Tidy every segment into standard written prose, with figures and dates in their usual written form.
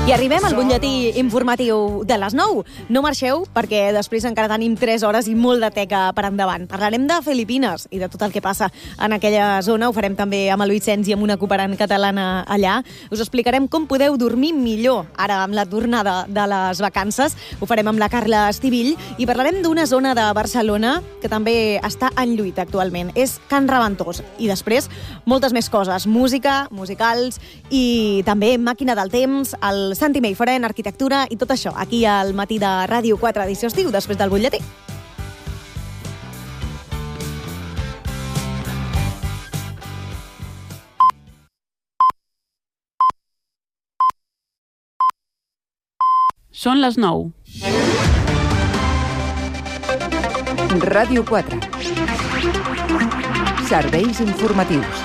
I arribem al butlletí informatiu de les 9. No marxeu, perquè després encara tenim 3 hores i molt de teca per endavant. Parlarem de Filipines i de tot el que passa en aquella zona. Ho farem també amb el Vicenç i amb una cooperant catalana allà. Us explicarem com podeu dormir millor ara amb la tornada de les vacances. Ho farem amb la Carla Estivill i parlarem d'una zona de Barcelona que també està en lluita actualment. És Can Reventós. I després, moltes més coses. Música, musicals i també màquina del temps, el Santi Mayfren, arquitectura i tot això aquí al matí de Ràdio 4 edició estiu, després del butlletí. Són les 9. Ràdio 4. Serveis informatius.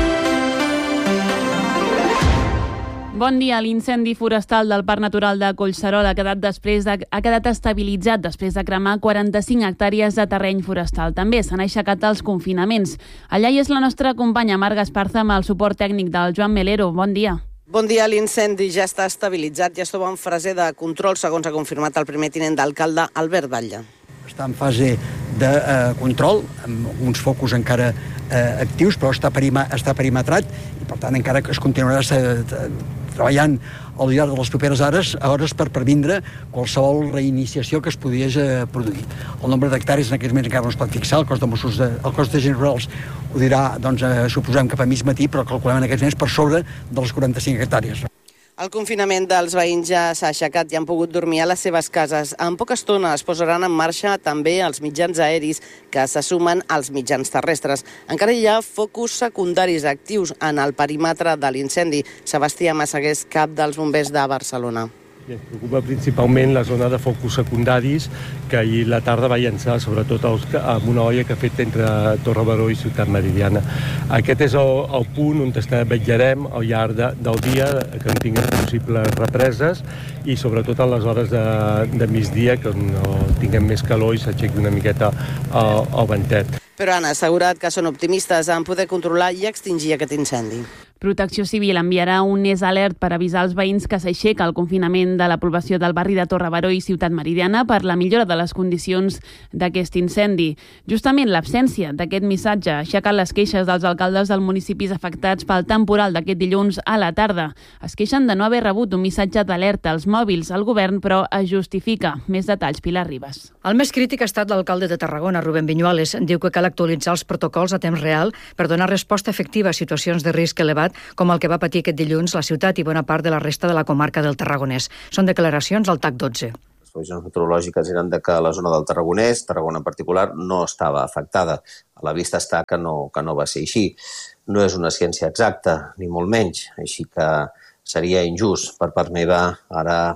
Bon dia. L'incendi forestal del Parc Natural de Collserola ha quedat estabilitzat després de cremar 45 hectàrees de terreny forestal. També s'han aixecat els confinaments. Allà hi és la nostra companya Marga Esparza amb el suport tècnic del Joan Melero. Bon dia. Bon dia. L'incendi ja està estabilitzat, ja es troba en fase de control, segons ha confirmat el primer tinent d'alcalde, Albert Batlle. Està en fase de control, amb uns focus encara actius, però està perimetrat i, per tant, encara es continuarà treballant al llarg de les properes hores per previndre qualsevol reiniciació que es pogués produir. El nombre d'hectàrees en aquests moments encara no es pot fixar, el cos d'Agents Rurals ho dirà, doncs, suposem cap a mig matí, però calculem en aquests moments per sobre de les 45 hectàrees. El confinament dels veïns ja s'ha aixecat i han pogut dormir a les seves cases. En poca estona es posaran en marxa també els mitjans aeris que se sumen als mitjans terrestres. Encara hi ha focus secundaris actius en el perímetre de l'incendi. Sebastià Massagués, cap dels bombers de Barcelona. Ens preocupa principalment la zona de focus secundaris que ahir la tarda va llançar, sobretot amb una olla que ha fet entre Torre Baró i Ciutat Meridiana. Aquest és el punt on vetllarem al llarg del dia que no tinguem possibles represes i sobretot a les hores de migdia que no tinguem més calor i s'aixequi una miqueta el ventet. Però han assegurat que són optimistes en poder controlar i extingir aquest incendi. Protecció Civil enviarà un NES alert per avisar els veïns que s'aixeca el confinament de la població del barri de Torre Baró i Ciutat Meridiana per la millora de les condicions d'aquest incendi. Justament l'absència d'aquest missatge ha aixecat les queixes dels alcaldes dels municipis afectats pel temporal d'aquest dilluns a la tarda. Es queixen de no haver rebut un missatge d'alerta als mòbils. El govern, però, es justifica. Més detalls, Pilar Ribas. El més crític ha estat l'alcalde de Tarragona, Rubén Viñuales. Diu que cal actualitzar els protocols a temps real per donar resposta efectiva a situacions de risc elevat com el que va patir aquest dilluns la ciutat i bona part de la resta de la comarca del Tarragonès. Són declaracions al TAC 12. Les previsions meteorològiques eren que la zona del Tarragonès, Tarragona en particular, no estava afectada. A la vista està que no va ser així. No és una ciència exacta, ni molt menys, així que seria injust per part meva ara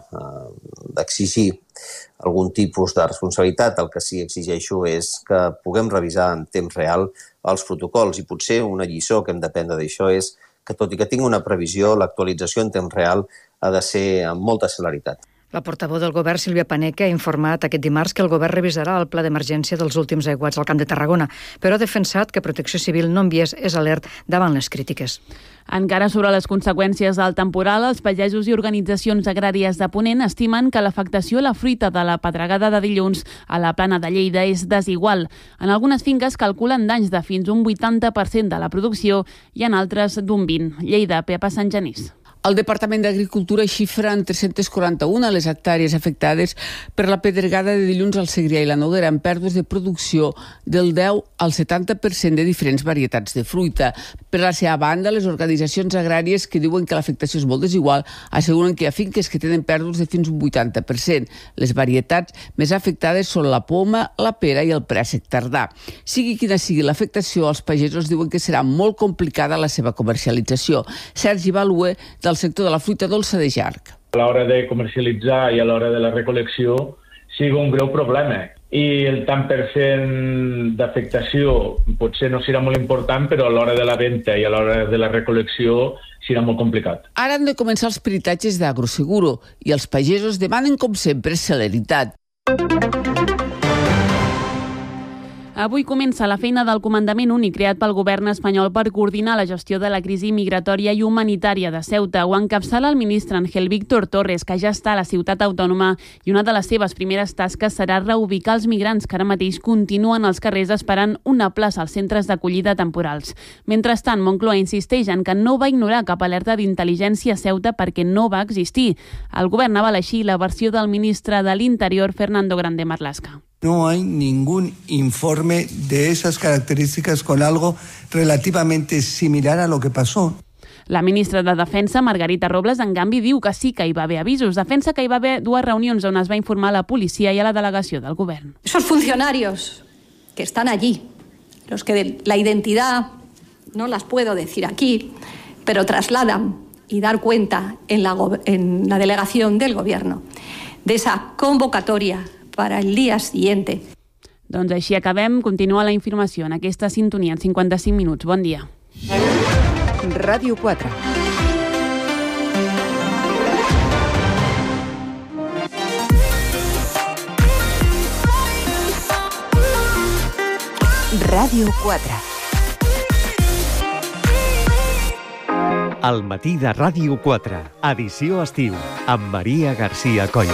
d'exigir algun tipus de responsabilitat. El que sí que exigeixo és que puguem revisar en temps real els protocols i potser una lliçó que hem d'aprendre d'això és que tot i que tingui una previsió, l'actualització en temps real ha de ser amb molta celeritat. La portaveu del govern, Sílvia Paneque, ha informat aquest dimarts que el govern revisarà el pla d'emergència dels últims aiguats al Camp de Tarragona, però ha defensat que Protecció Civil no enviés és alert davant les crítiques. Encara sobre les conseqüències del temporal, els pagesos i organitzacions agràries de Ponent estimen que l'afectació a la fruita de la pedregada de dilluns a la Plana de Lleida és desigual. En algunes finques calculen danys de fins un 80% de la producció i en altres d'un 20%. Lleida, Pepa Sant Genís. El Departament d'Agricultura xifra en 341 les hectàrees afectades per la pedregada de dilluns al Segrià i la Noguera, amb pèrdues de producció del 10 al 70% de diferents varietats de fruita. Per la seva banda, les organitzacions agràries que diuen que l'afectació és molt desigual asseguren que hi ha finques que tenen pèrdues de fins un 80%. Les varietats més afectades són la poma, la pera i el préssec tardà. Sigui quina sigui l'afectació, els pagesos diuen que serà molt complicada la seva comercialització. Sergi Balue, del sector de la fruita dolça de Jarc. A l'hora de comercialitzar i a l'hora de la recol·lecció sigui un greu problema. I el tant per cent d'afectació potser no serà molt important, però a l'hora de la venda i a l'hora de la recol·lecció serà molt complicat. Ara han de començar els peritatges d'Agroseguro i els pagesos demanen, com sempre, celeritat. Avui comença la feina del Comandament Únic creat pel govern espanyol per coordinar la gestió de la crisi migratòria i humanitària de Ceuta. Ho encapçala el ministre Ángel Víctor Torres, que ja està a la ciutat autònoma, i una de les seves primeres tasques serà reubicar els migrants que ara mateix continuen als carrers esperant una plaça als centres d'acollida temporals. Mentrestant, Moncloa insisteix en que no va ignorar cap alerta d'intel·ligència a Ceuta perquè no va existir. El govern avala així la versió del ministre de l'Interior, Fernando Grande Marlaska. No hay ningún informe de esas características con algo relativamente similar a lo que pasó. La ministra de Defensa, Margarita Robles, en canvi, diu que sí que hi va haver avisos. Defensa que hi va haver dues reunions on es va informar a la policia i a la delegació del govern. Esos funcionarios que están allí, los que la identidad no las puedo decir aquí, pero trasladan y dar cuenta en la delegación del gobierno de esa convocatoria para el día siguiente. Doncs així acabem. Continua la informació en aquesta sintonia en 55 minuts. Bon dia. Ràdio 4. Ràdio 4. Al matí de Ràdio 4, edició estiu, amb Maria García Coll.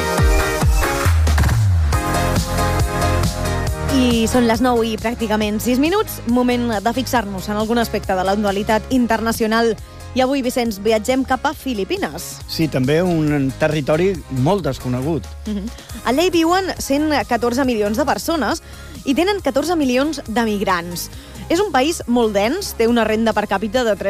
I són les 9 i pràcticament 6 minuts. Moment de fixar-nos en algun aspecte de l'actualitat internacional. I avui, Vicenç, viatgem cap a Filipines. Sí, també un territori molt desconegut. Allà hi viuen 114 milions de persones i tenen 14 milions de migrants. És un país molt dens, té una renda per càpita de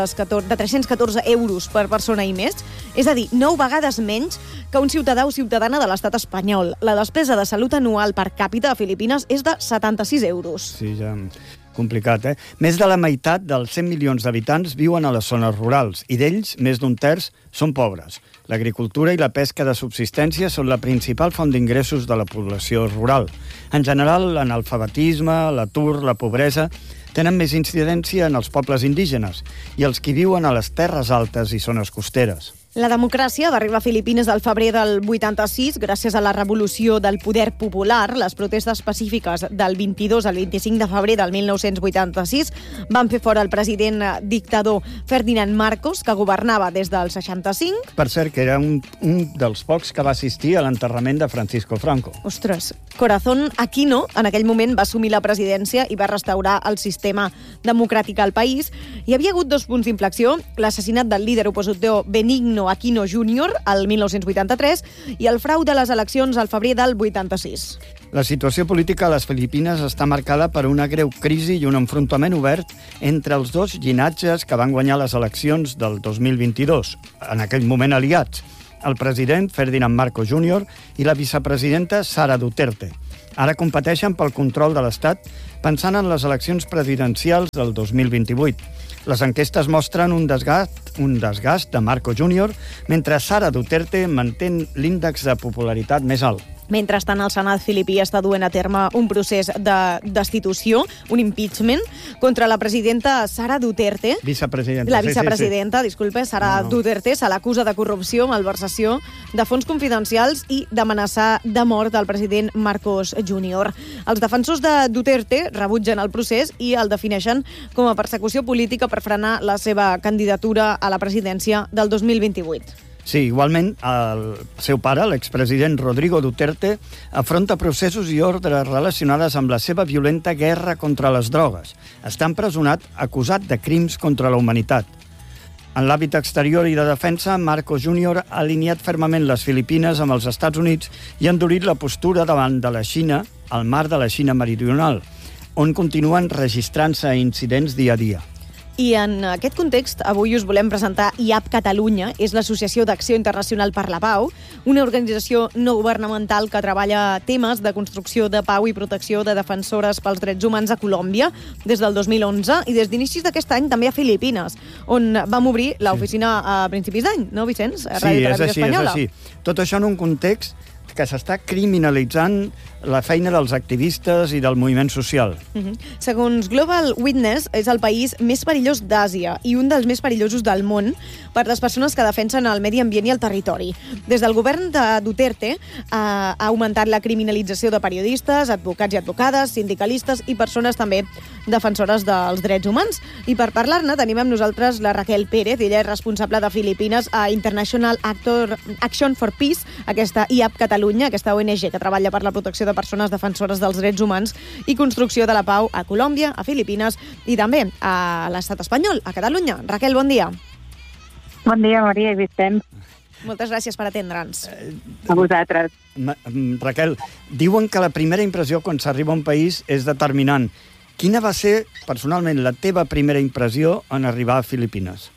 314 euros per persona i mes, és a dir, 9 vegades menys que un ciutadà o ciutadana de l'estat espanyol. La despesa de salut anual per càpita a Filipines és de 76 euros. Sí, ja complicat, eh? Més de la meitat dels 100 milions d'habitants viuen a les zones rurals i d'ells, més d'un terç, són pobres. L'agricultura i la pesca de subsistència són la principal font d'ingressos de la població rural. En general, l'analfabetisme, l'atur, la pobresa tenen més incidència en els pobles indígenes i els que viuen a les terres altes i zones costeres. La democràcia va arribar a Filipines al febrer del 86 gràcies a la revolució del poder popular. Les protestes pacífiques del 22 al 25 de febrer del 1986 van fer fora el president dictador Ferdinand Marcos, que governava des del 65. Per cert, que era un dels pocs que va assistir a l'enterrament de Francisco Franco. Ostres, Corazón Aquino en aquell moment va assumir la presidència i va restaurar el sistema democràtic al país. Hi havia hagut 2 punts d'inflexió, l'assassinat del líder opositor Benigno Aquino Jr. al 1983 i el frau de les eleccions al febrer del 86. La situació política a les Filipines està marcada per una greu crisi i un enfrontament obert entre els dos llinatges que van guanyar les eleccions del 2022, en aquell moment aliats, el president Ferdinand Marcos Jr. i la vicepresidenta Sara Duterte. Ara competeixen pel control de l'Estat pensant en les eleccions presidencials del 2028. Les enquestes mostren un desgast de Marcos Jr., mentre Sara Duterte manté l'índex de popularitat més alt. Mentrestant, el Senat filipí està duent a terme un procés de destitució, un impeachment, contra la presidenta Sara Duterte. Vicepresidenta. La vicepresidenta, disculpe, Sara Duterte, se l'acusa de corrupció, malversació de fons confidencials i d'amenaçar de mort el president Marcos Jr. Els defensors de Duterte rebutgen el procés i el defineixen com a persecució política per frenar la seva candidatura a la presidència del 2028. Sí, igualment, el seu pare, l'expresident Rodrigo Duterte, afronta processos i ordres relacionades amb la seva violenta guerra contra les drogues. Està empresonat acusat de crims contra la humanitat. En l'àmbit exterior i de defensa, Marcos Jr. ha alineat fermament les Filipines amb els Estats Units i ha endurit la postura davant de la Xina, al mar de la Xina meridional, on continuen registrant-se incidents dia a dia. I en aquest context, avui us volem presentar IAP Catalunya, és l'Associació d'Acció Internacional per la Pau, una organització no governamental que treballa temes de construcció de pau i protecció de defensores pels drets humans a Colòmbia des del 2011 i des d'inicis d'aquest any també a Filipines, on vam obrir l'oficina a principis d'any, no, Vicenç? Sí, és així. Tot això en un context que s'està criminalitzant la feina dels activistes i del moviment social. Segons Global Witness, és el país més perillós d'Àsia i un dels més perillosos del món per les persones que defensen el medi ambient i el territori. Des del govern de Duterte ha augmentat la criminalització de periodistes, advocats i advocades, sindicalistes i persones també defensores dels drets humans. I per parlar-ne tenim amb nosaltres la Raquel Pérez, ella és responsable de Filipines a International Action for Peace, aquesta IAP Catalunya, aquesta ONG que treballa per la protecció de persones defensores dels drets humans i construcció de la pau a Colòmbia, a Filipines i també a l'estat espanyol, a Catalunya. Raquel, bon dia. Bon dia, Maria i Vicent. Moltes gràcies per atendre'ns. A vosaltres. Raquel, diuen que la primera impressió quan s'arriba a un país és determinant. Quina va ser, personalment, la teva primera impressió en arribar a Filipines?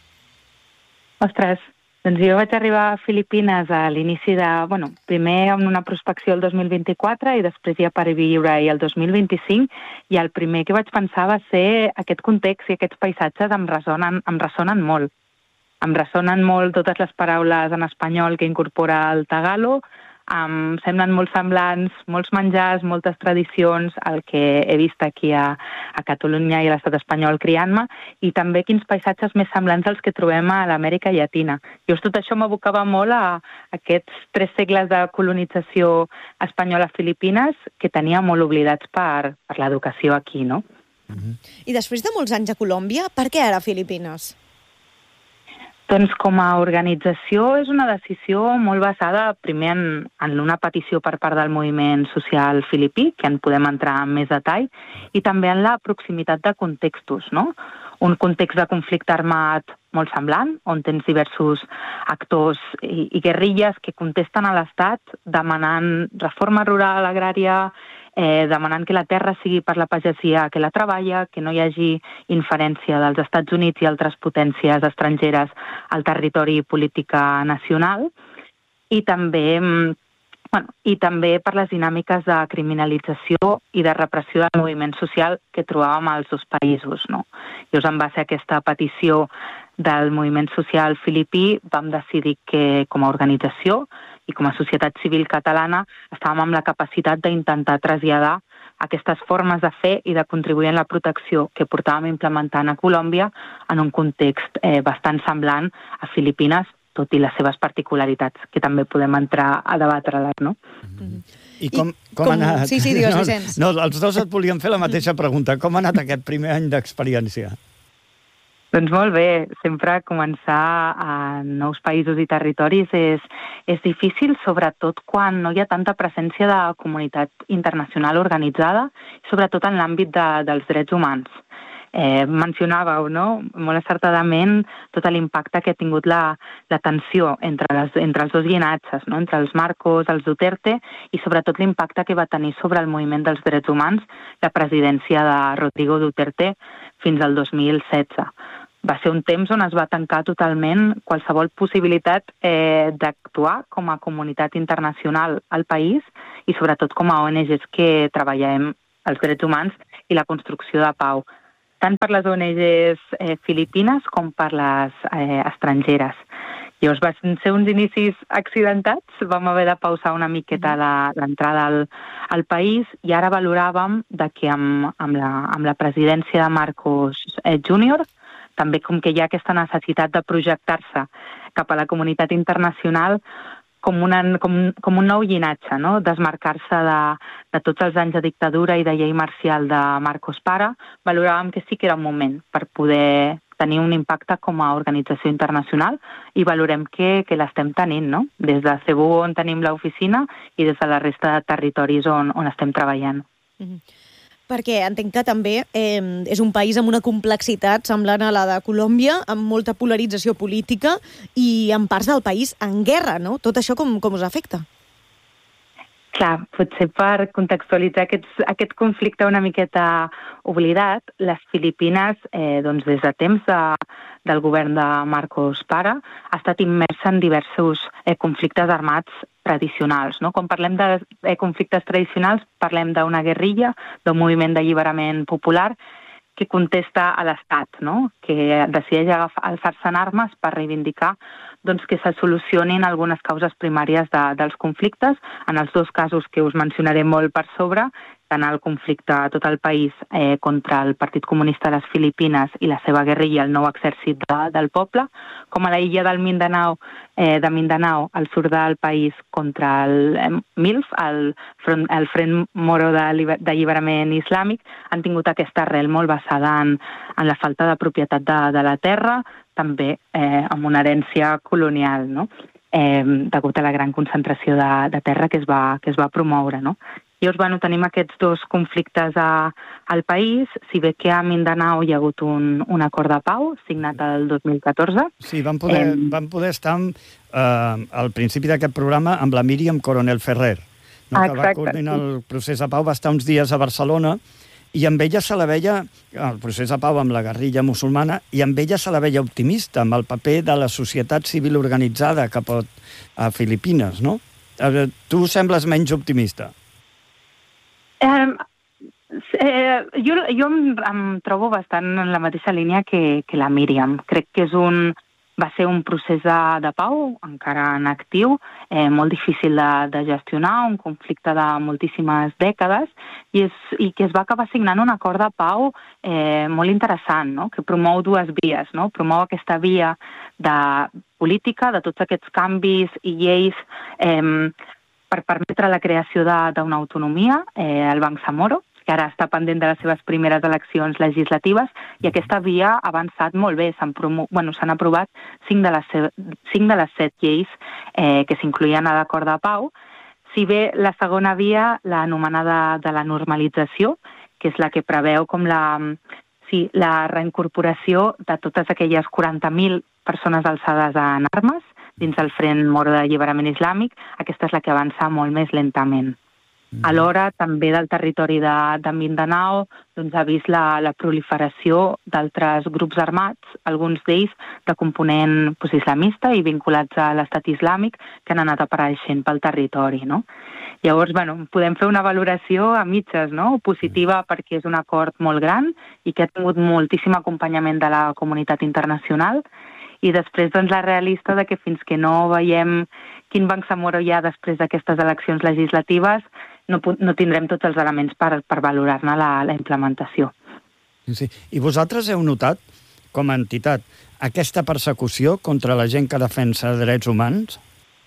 Ostres, doncs jo vaig arribar a Filipines a l'inici de... primer amb una prospecció el 2024 i després ja per viure-hi el 2025, i el primer que vaig pensar va ser aquest context i aquests paisatges em ressonen molt. Em ressonen molt totes les paraules en espanyol que incorpora el tagalo, em semblen molt semblants, molts menjars, moltes tradicions, el que he vist aquí a Catalunya i a l'estat espanyol criant-me, i també quins paisatges més semblants als que trobem a l'Amèrica Llatina. Just tot això m'abocava molt a aquests 3 segles de colonització espanyola a Filipines que tenia molt oblidats per l'educació aquí, no? I després de molts anys a Colòmbia, per què ara Filipines? Doncs com a organització és una decisió molt basada primer en una petició per part del moviment social filipí, que en podem entrar en més detall, i també en la proximitat de contextos, no? Un context de conflicte armat molt semblant, on tens diversos actors i guerrilles que contesten a l'Estat demanant reforma rural, agrària, demanant que la terra sigui per la pagesia que la treballa, que no hi hagi inferència dels Estats Units i altres potències estrangeres al territori i política nacional, i també per les dinàmiques de criminalització i de repressió del moviment social que trobàvem als 2 països, no? Llavors, en base a aquesta petició del moviment social filipí, vam decidir que, com a organització i com a societat civil catalana, estàvem amb la capacitat d'intentar traslladar aquestes formes de fer i de contribuir en la protecció que portàvem implementant a Colòmbia en un context bastant semblant a Filipines, tot i les seves particularitats, que també podem entrar a debatre-les, no? I com ha anat? Sí, digues, Vicenç. No, els dos et volíem fer la mateixa pregunta. Com ha anat aquest primer any d'experiència? Doncs molt bé, sempre començar a nous països i territoris és difícil, sobretot quan no hi ha tanta presència de comunitat internacional organitzada, sobretot en l'àmbit dels drets humans. Mencionàveu, no?, molt acertadament tot l'impacte que ha tingut la tensió entre els 2 llinatges, no?, entre els Marcos, els Duterte, i sobretot l'impacte que va tenir sobre el moviment dels drets humans la presidència de Rodrigo Duterte fins al 2016. Va ser un temps on es va tancar totalment qualsevol possibilitat d'actuar com a comunitat internacional al país i sobretot com a ONGs que treballem els drets humans i la construcció de pau, tant per les ONGs filipines com per les estrangeres. Llavors van ser uns inicis accidentats, vam haver de pausar una miqueta l'entrada al país i ara valoràvem que amb la presidència de Marcos Júnior, també com que hi ha aquesta necessitat de projectar-se cap a la comunitat internacional com un nou llinatge, no? Desmarcar-se de tots els anys de dictadura i de llei marcial de Marcos Pare, valoràvem que sí que era un moment per poder tenir un impacte com a organització internacional i valorem que l'estem tenint, no? Des de Cebu, on tenim l'oficina, i des de la resta de territoris on estem treballant. Perquè entenc que també és un país amb una complexitat semblant a la de Colòmbia, amb molta polarització política i en parts del país en guerra, no? Tot això com us afecta? Clar, potser per contextualitzar aquest conflicte una miqueta oblidat, les Filipines, doncs des de temps del govern de Marcos Pare, ha estat immersa en diversos conflictes armats tradicionals, no? Quan parlem de conflictes tradicionals, parlem d'una guerrilla, d'un moviment d'alliberament popular que contesta a l'Estat, no? Que decideix alçar-se en armes per reivindicar doncs, que se solucionin algunes causes primàries dels conflictes. En els dos casos que us mencionaré molt per sobre, tant el conflicte a tot el país contra el Partit Comunista de les Filipines i la seva guerrilla, el nou exèrcit del poble, com a la illa del Mindanao, al sud del país, contra el MILF, el Front Moro d'Alliberament Islàmic, han tingut aquesta arrel molt basada en la falta de propietat de la terra, també amb una herència colonial, no? Degut a la gran concentració de terra que es va promoure, no? Llavors, tenim aquests dos conflictes al país, si bé que a Mindanao hi ha hagut un acord de pau signat el 2014. Sí, vam poder estar al principi d'aquest programa amb la Míriam Coronel Ferrer, que va coordinar el procés de pau, va estar uns dies a Barcelona, i amb ella se la veia, el procés de pau amb la guerrilla musulmana, i amb ella se la veia optimista, amb el paper de la societat civil organitzada que pot a Filipines, no? Tu sembles menys optimista. Jo em trobo bastant en la mateixa línia que la Míriam. Crec que va ser un procés de pau, encara en actiu, molt difícil de gestionar, un conflicte de moltíssimes dècades, i que es va acabar signant un acord de pau molt interessant, no? Que promou dues vies, no? Promou aquesta via de política, de tots aquests canvis i lleis per permetre la creació d'una autonomia, el Bangsamoro, que ara està pendent de les seves primeres eleccions legislatives, i aquesta via ha avançat molt bé. S'han aprovat 5 de les 7 lleis que s'incloïen a l'acord de pau, si bé la segona via, l'anomenada de la normalització, que és la que preveu com la reincorporació de totes aquelles 40.000 persones alçades en armes dins el Front Moro d'Alliberament Islàmic, aquesta és la que avança molt més lentament. Alhora, també del territori de Mindanao ha vist la proliferació d'altres grups armats, alguns d'ells de component islamista i vinculats a l'estat islàmic, que han anat apareixent pel territori, no? Llavors, podem fer una valoració a mitges, no? Positiva, perquè és un acord molt gran i que ha tingut moltíssim acompanyament de la comunitat internacional, i després la realista de que fins que no veiem quin Bangsamoro hi ha després d'aquestes eleccions legislatives, no tindrem tots els elements per valorar-ne la implementació. Sí. I vosaltres heu notat, com a entitat, aquesta persecució contra la gent que defensa drets humans?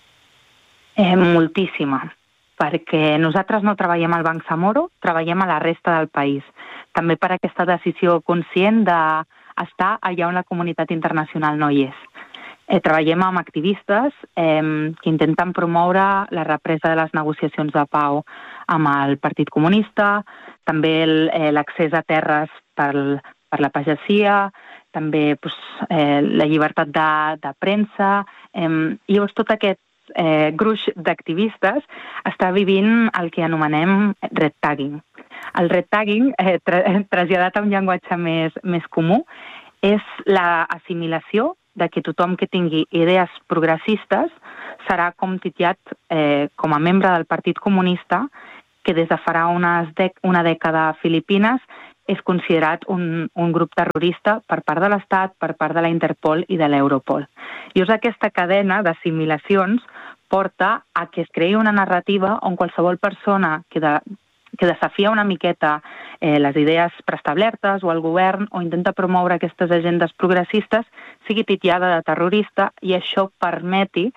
Moltíssima, perquè nosaltres no treballem al Bangsamoro, treballem a la resta del país. També per aquesta decisió conscient d'estar allà on la comunitat internacional no hi és. Treballem amb activistes que intenten promoure la represa de les negociacions de pau amb el Partit Comunista, també l'accés a terres per la pagesia, també la llibertat de premsa. Llavors, tot aquest gruix d'activistes està vivint el que anomenem red tagging. El red tagging, traslladat a un llenguatge més comú, és l'assimilació de que tothom que tingui idees progressistes serà com titllat com a membre del Partit Comunista, que des de farà una dècada a Filipines és considerat un grup terrorista per part de l'Estat, per part de la Interpol i de l'Europol. I aquesta cadena d'assimilacions porta a que es creï una narrativa on qualsevol persona que desafia una miqueta les idees preestablertes o el govern o intenta promoure aquestes agendes progressistes sigui titllada de terrorista, i això permeti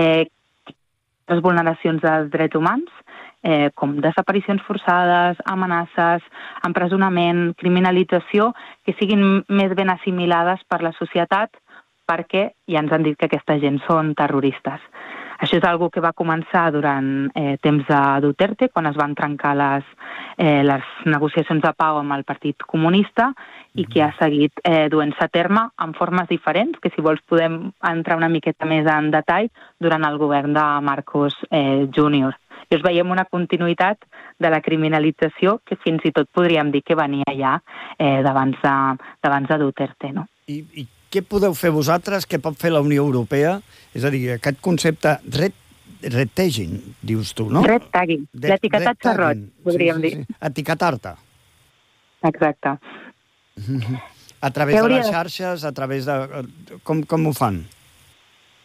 les vulneracions dels drets humans, com desaparicions forçades, amenaces, empresonament, criminalització, que siguin més ben assimilades per la societat, perquè ja ens han dit que aquesta gent són terroristes. Això és una que va començar durant temps de Duterte, quan es van trencar les negociacions de pau amb el Partit Comunista, i que ha seguit duent-se a terme en formes diferents, que si vols podem entrar una miqueta més en detall, durant el govern de Marcos Júnior. Llavors veiem una continuïtat de la criminalització que fins i tot podríem dir que venia ja d'abans de Duterte, no? I què podeu fer vosaltres, què pot fer la Unió Europea? És a dir, aquest concepte red tagging, dius tu, no? Red tagging, l'etiquetatge roig, podríem dir. Etiquetar-te. Exacte. A través de les xarxes, a través de... Com ho fan?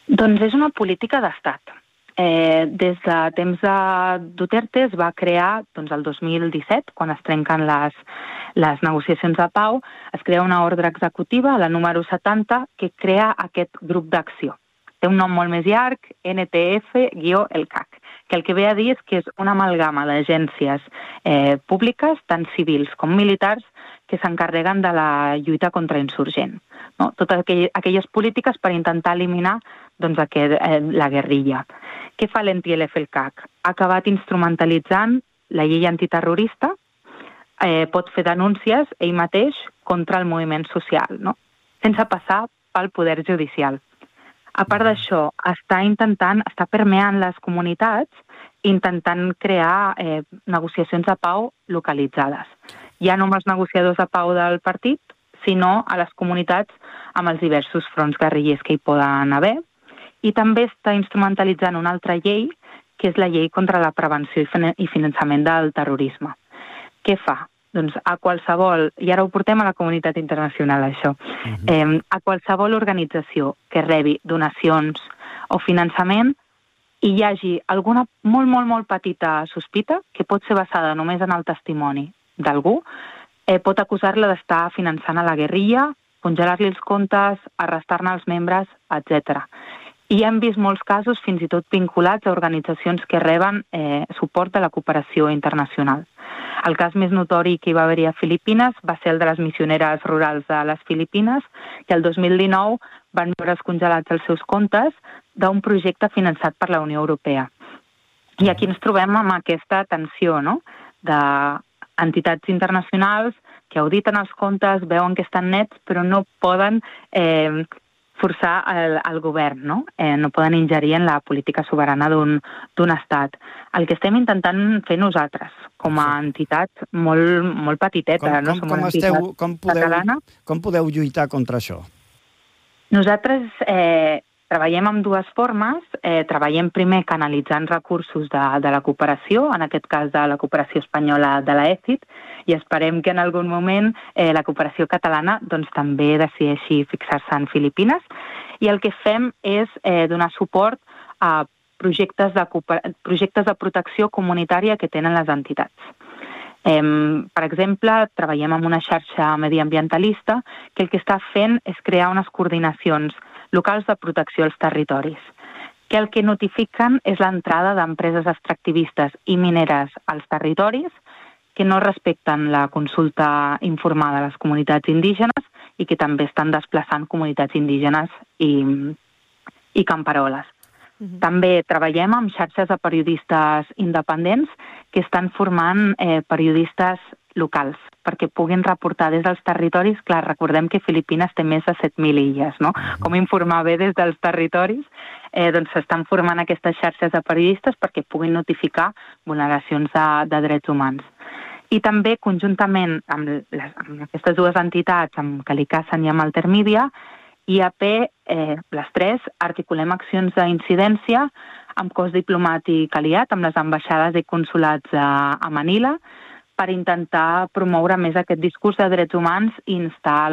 Doncs és una política d'estat. Des de temps de Duterte es va crear, doncs, el 2017, quan es trenquen les negociacions de pau, es crea una ordre executiva, la número 70, que crea aquest grup d'acció. Té un nom molt més llarg, NTF-el-CAC, que el que ve a dir és que és una amalgama d'agències públiques, tant civils com militars, que s'encarreguen de la lluita contra insurgent. No? Totes aquelles polítiques per intentar eliminar doncs, la guerrilla. Què fa l'NTF-el-CAC? Ha acabat instrumentalitzant la llei antiterrorista, pot fer denúncies ell mateix contra el moviment social, no? Sense passar pel poder judicial. A part d'això, està permeant les comunitats intentant crear negociacions de pau localitzades. Ja no amb els negociadors de pau del partit, sinó a les comunitats amb els diversos fronts guerrillers que hi poden haver. I també està instrumentalitzant una altra llei, que és la llei contra la prevenció i finançament del terrorisme. Què fa? Doncs a qualsevol, i ara ho portem a la comunitat internacional, això, a qualsevol organització que rebi donacions o finançament i hi hagi alguna molt, molt, molt petita sospita, que pot ser basada només en el testimoni d'algú, pot acusar-la d'estar finançant a la guerrilla, congelar-li els comptes, arrestar-ne els membres, etc. I hem vist molts casos fins i tot vinculats a organitzacions que reben suport de la cooperació internacional. El cas més notori que hi va haver a Filipines va ser el de les missioneres rurals de les Filipines, que el 2019 van veure's congelats els seus comptes d'un projecte finançat per la Unió Europea. I aquí ens trobem amb aquesta tensió, no?, d'entitats internacionals que auditen els comptes, veuen que estan nets, però no poden forçar el govern, no? No poden ingerir en la política soberana d'un estat. El que estem intentant fer nosaltres, com a entitat molt petiteta, no? Som una entitat catalana. Com podeu lluitar contra això? Nosaltres treballem amb dues formes. Treballem primer canalitzant recursos de la cooperació, en aquest cas de la cooperació espanyola de la ECIT, i esperem que en algun moment la cooperació catalana doncs, també decideixi fixar-se en Filipines. I el que fem és donar suport a projectes de protecció comunitària que tenen les entitats. Per exemple, treballem amb una xarxa mediambientalista que el que està fent és crear unes coordinacions locals de protecció als territoris, que el que notifiquen és l'entrada d'empreses extractivistes i mineres als territoris que no respecten la consulta informada a les comunitats indígenes i que també estan desplaçant comunitats indígenes i camperoles. També treballem amb xarxes de periodistes independents que estan formant periodistes locals perquè puguin reportar des dels territoris. Clar, recordem que Filipines té més de 7.000 illes, no? Com informar bé des dels territoris? Doncs s'estan formant aquestes xarxes de periodistes perquè puguin notificar vulneracions de drets humans. I també, conjuntament amb aquestes dues entitats, amb Calicasan i amb Altermídia, IAP, les tres, articulem accions d'incidència amb cos diplomàtic aliat, amb les ambaixades i consulats a Manila, per intentar promoure més aquest discurs de drets humans i instar